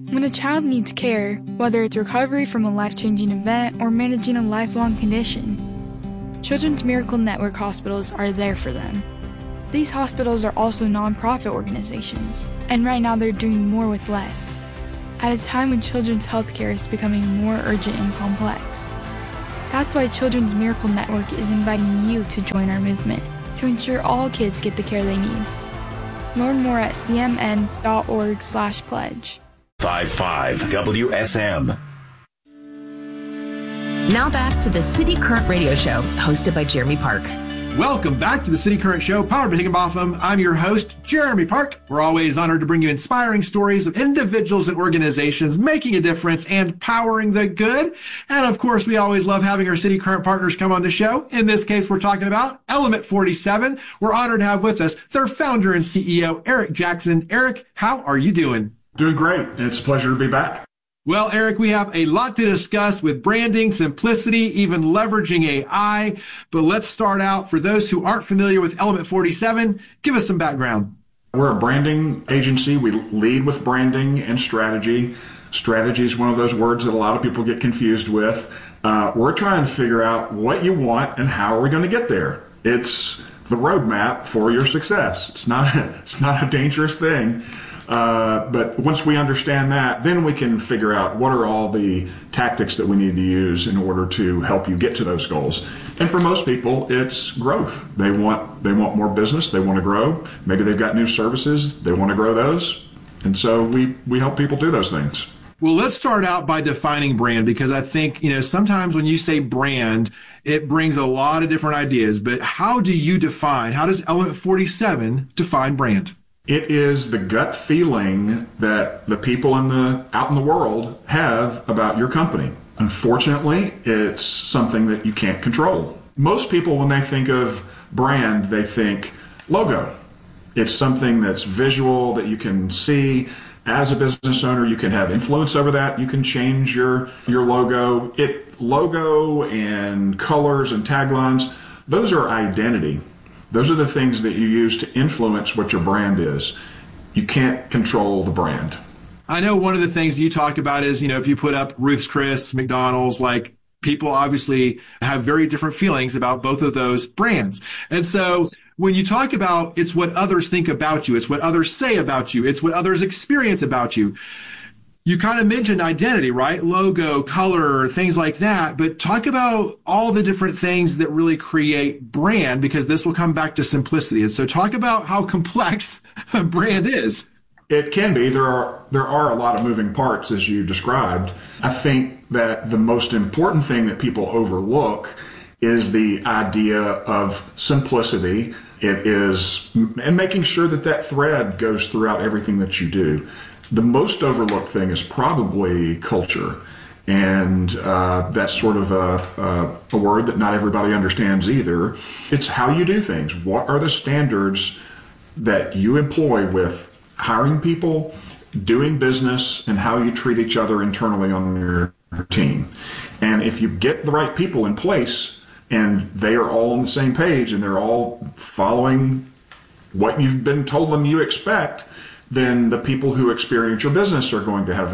When a child needs care, whether it's recovery from a life-changing event or managing a lifelong condition, Children's Miracle Network hospitals are there for them. These hospitals are also nonprofit organizations, and right now they're doing more with less, at a time when children's healthcare is becoming more urgent and complex. That's why Children's Miracle Network is inviting you to join our movement to ensure all kids get the care they need. Learn more at cmn.org/pledge. 55 WSM. Now back to the City Current Radio Show, hosted by Jeremy Park. Welcome back to the City Current Show, powered by Higginbotham. I'm your host, Jeremy Park. We're always honored to bring you inspiring stories of individuals and organizations making a difference and powering the good. And of course, we always love having our City Current partners come on the show. In this case, we're talking about Element 47. We're honored to have with us their founder and CEO, Eric Jackson. Eric, how are you doing? Doing great. It's a pleasure to be back. Well, Eric, we have a lot to discuss with branding, simplicity, even leveraging AI. But let's start out. For those who aren't familiar with Element 47, give us some background. We're a branding agency. We lead with branding and strategy. Strategy is one of those words that a lot of people get confused with. We're trying to figure out what you want and how are we going to get there. It's the roadmap for your success. It's not a dangerous thing. But once we understand that, then we can figure out what are all the tactics that we need to use in order to help you get to those goals. And for most people, it's growth. They want more business. They want to grow. Maybe they've got new services. They want to grow those. And so we help people do those things. Well, let's start out by defining brand, because I think, sometimes when you say brand, it brings a lot of different ideas. But how does Element 47 define brand? It is the gut feeling that the people out in the world have about your company. Unfortunately, it's something that you can't control. Most people, when they think of brand, they think logo. It's something that's visual, that you can see. As a business owner, you can have influence over that. You can change your logo. Logo and colors and taglines, those are identity. Those are the things that you use to influence what your brand is. You can't control the brand. I know one of the things you talk about is, if you put up Ruth's Chris, McDonald's, like, people obviously have very different feelings about both of those brands. And so when you talk about it's what others think about you, it's what others say about you, it's what others experience about you, you kind of mentioned identity, right? Logo, color, things like that. But talk about all the different things that really create brand, because this will come back to simplicity. And so talk about how complex a brand is. It can be. There are a lot of moving parts, as you described. I think that the most important thing that people overlook is the idea of simplicity. It is, and making sure that thread goes throughout everything that you do. The most overlooked thing is probably culture. And that's sort of a word that not everybody understands either. It's how you do things. What are the standards that you employ with hiring people, doing business, and how you treat each other internally on your team? And if you get the right people in place and they are all on the same page and they're all following what you've been told them you expect, then the people who experience your business are going to have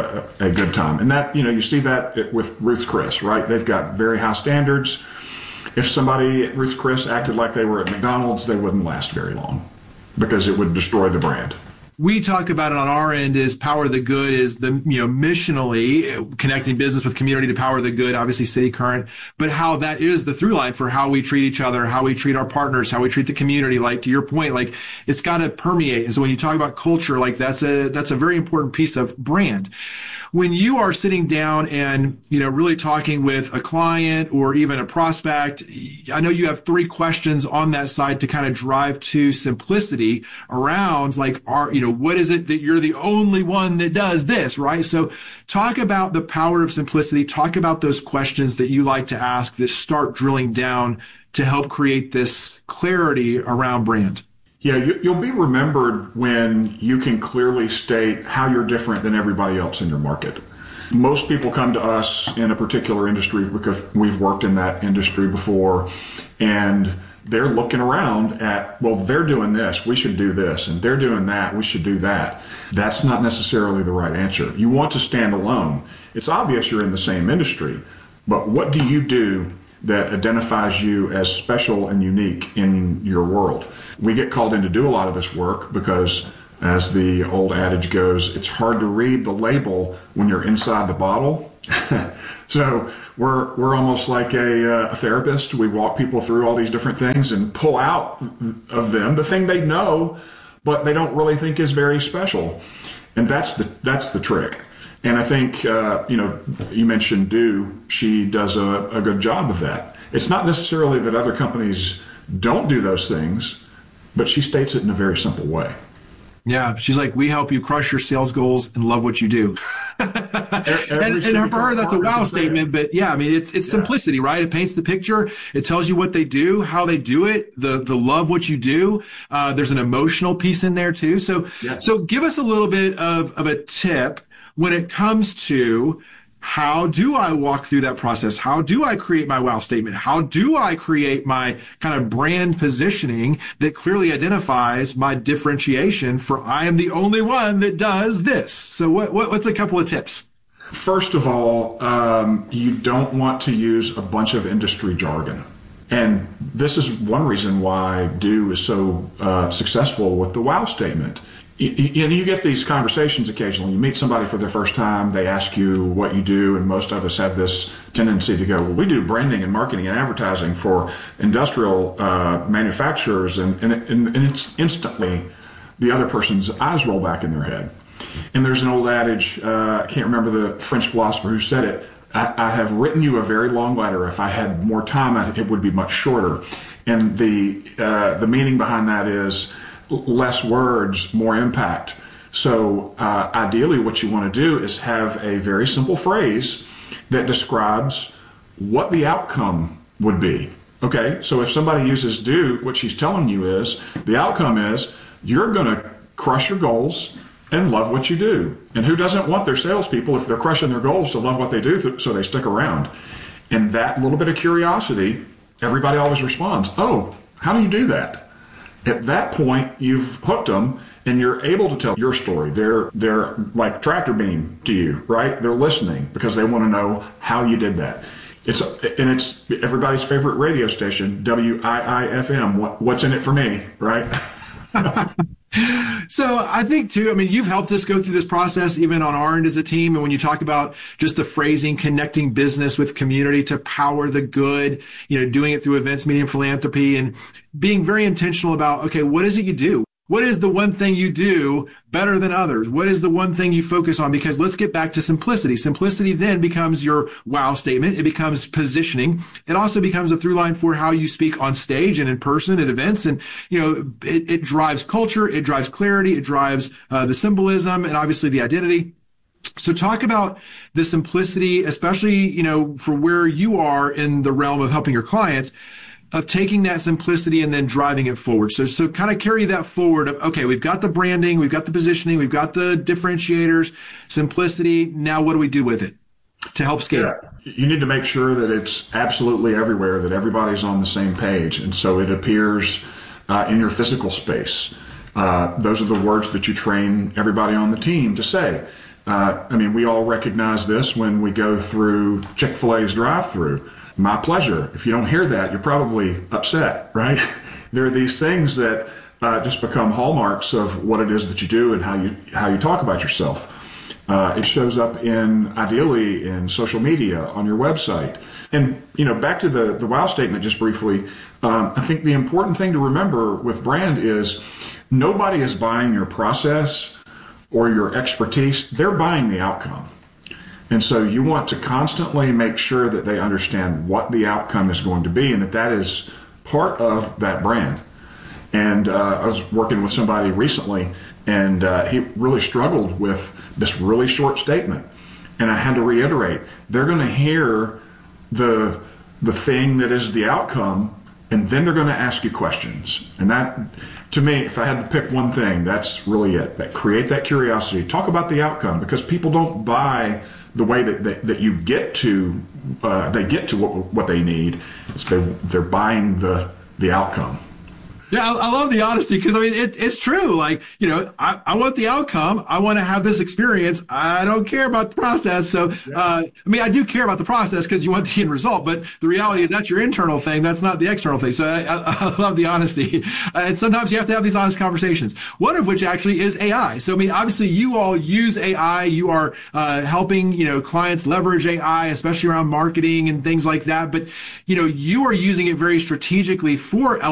a good time. And that, you see that with Ruth's Chris, right? They've got very high standards. If somebody at Ruth's Chris acted like they were at McDonald's, they wouldn't last very long because it would destroy the brand. We talk about it on our end is power the good is the, missionally connecting business with community to power the good, obviously City Current, but how that is the through line for how we treat each other, how we treat our partners, how we treat the community. Like, to your point, like, it's got to permeate. And so when you talk about culture, like, that's a very important piece of brand. When you are sitting down and, really talking with a client or even a prospect, I know you have 3 questions on that side to kind of drive to simplicity around, like, what is it that you're the only one that does this, right? So talk about the power of simplicity. Talk about those questions that you like to ask that start drilling down to help create this clarity around brand. Yeah, you'll be remembered when you can clearly state how you're different than everybody else in your market. Most people come to us in a particular industry because we've worked in that industry before, and they're looking around at, well, they're doing this, we should do this, and they're doing that, we should do that. That's not necessarily the right answer. You want to stand alone. It's obvious you're in the same industry, but what do you do that identifies you as special and unique in your world? We get called in to do a lot of this work because, as the old adage goes, it's hard to read the label when you're inside the bottle. So we're almost like a therapist. We walk people through all these different things and pull out of them the thing they know, but they don't really think is very special. And that's the trick. And I think, you mentioned Do. She does a good job of that. It's not necessarily that other companies don't do those things, but she states it in a very simple way. Yeah, she's like, we help you crush your sales goals and love what you do. and for her, that's a wow statement. But yeah, I mean, it's simplicity, right? It paints the picture. It tells you what they do, how they do it, the love what you do. There's an emotional piece in there too. So give us a little bit of a tip when it comes to, how do I walk through that process? How do I create my wow statement? How do I create my kind of brand positioning that clearly identifies my differentiation for I am the only one that does this? So what's a couple of tips? First of all, you don't want to use a bunch of industry jargon. And this is one reason why Do is so successful with the wow statement. You get these conversations occasionally. You meet somebody for the first time, they ask you what you do, and most of us have this tendency to go, well, we do branding and marketing and advertising for industrial manufacturers, and it's instantly the other person's eyes roll back in their head. And there's an old adage, I can't remember the French philosopher who said it, I have written you a very long letter. If I had more time, it would be much shorter. And the meaning behind that is, less words, more impact. So ideally what you want to do is have a very simple phrase that describes what the outcome would be. Okay, so if somebody uses Do, what she's telling you is, the outcome is you're going to crush your goals and love what you do. And who doesn't want their salespeople, if they're crushing their goals, to love what they do so they stick around? And that little bit of curiosity, everybody always responds, oh, how do you do that? At that point, you've hooked them, and you're able to tell your story. They're like tractor beam to you, right? They're listening because they want to know how you did that. It's everybody's favorite radio station, WIIFM. What's in it for me, right? So I think too, I mean, you've helped us go through this process even on our end as a team. And when you talk about just the phrasing, connecting business with community to power the good, doing it through events, media, and philanthropy, and being very intentional about, okay, what is it you do? What is the one thing you do better than others? What is the one thing you focus on? Because let's get back to simplicity. Simplicity then becomes your wow statement. It becomes positioning. It also becomes a through line for how you speak on stage and in person at events. And, it drives culture. It drives clarity. It drives the symbolism and obviously the identity. So talk about the simplicity, especially, for where you are in the realm of helping your clients, of taking that simplicity and then driving it forward. So kind of carry that forward of, okay, we've got the branding, we've got the positioning, we've got the differentiators, simplicity. Now what do we do with it to help scale? Yeah. You need to make sure that it's absolutely everywhere, that everybody's on the same page. And so it appears in your physical space. Those are the words that you train everybody on the team to say. We all recognize this when we go through Chick-fil-A's drive-thru. My pleasure. If you don't hear that, you're probably upset, right? There are these things that just become hallmarks of what it is that you do and how you talk about yourself. It shows up ideally in social media, on your website. And, back to the wow statement just briefly, I think the important thing to remember with brand is nobody is buying your process or your expertise. They're buying the outcome. And so you want to constantly make sure that they understand what the outcome is going to be and that is part of that brand. And I was working with somebody recently, and he really struggled with this really short statement. And I had to reiterate, they're going to hear the thing that is the outcome, and then they're going to ask you questions. And that, to me, if I had to pick one thing, that's really it. That create that curiosity. Talk about the outcome, because people don't buy the way that you get to, they get to what they need. They're buying the the outcome. Yeah, I love the honesty because, I mean, it's true. Like, I want the outcome. I want to have this experience. I don't care about the process. So, I do care about the process because you want the end result. But the reality is that's your internal thing. That's not the external thing. So I love the honesty. And sometimes you have to have these honest conversations, one of which actually is AI. So, I mean, obviously you all use AI. You are helping, clients leverage AI, especially around marketing and things like that. But, you are using it very strategically for